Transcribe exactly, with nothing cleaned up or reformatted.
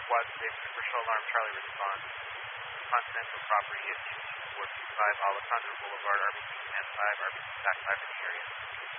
Squad six, commercial alarm Charlie response. Continental property at two two four two five Alejandro Boulevard, R B C Command five, R B C T A C five in the area.